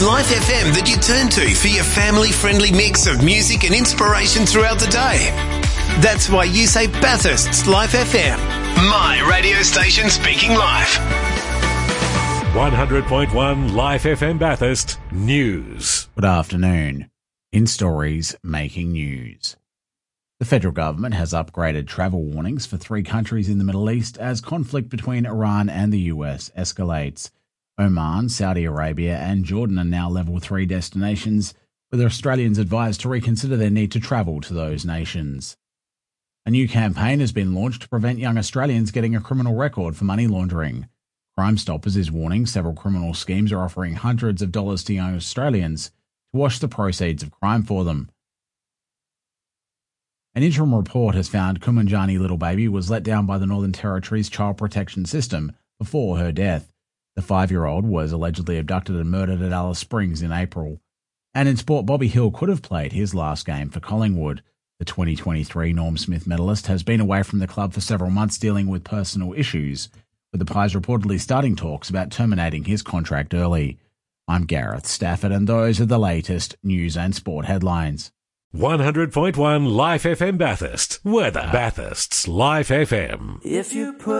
It's Life FM that you turn to for your family-friendly mix of music and inspiration throughout the day. That's why you say Bathurst's Life FM. My radio station speaking life. 100.1 Life FM Bathurst News. Good afternoon. In stories making news. The federal government has upgraded travel warnings for 3 countries in the Middle East as conflict between Iran and the US escalates. Oman, Saudi Arabia and Jordan are now level 3 destinations, with Australians advised to reconsider their need to travel to those nations. A new campaign has been launched to prevent young Australians getting a criminal record for money laundering. Crime Stoppers is warning several criminal schemes are offering hundreds of dollars to young Australians to wash the proceeds of crime for them. An interim report has found Kumanjani Little Baby was let down by the Northern Territory's child protection system before her death. The 5-year-old was allegedly abducted and murdered at Alice Springs in April. And in sport, Bobby Hill could have played his last game for Collingwood. The 2023 Norm Smith medalist has been away from the club for several months dealing with personal issues, with the Pies reportedly starting talks about terminating his contract early. I'm Gareth Stafford, and those are the latest news and sport headlines. 100.1 Life FM Bathurst. Weather. Bathurst's Life FM. If you put